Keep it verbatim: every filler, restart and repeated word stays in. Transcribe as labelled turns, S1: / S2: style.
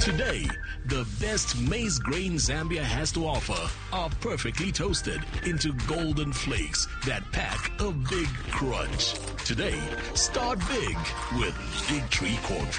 S1: Today, the best maize grain Zambia has to offer are perfectly toasted into golden flakes that pack a big crunch. Today, start big with Big Tree Cornflakes.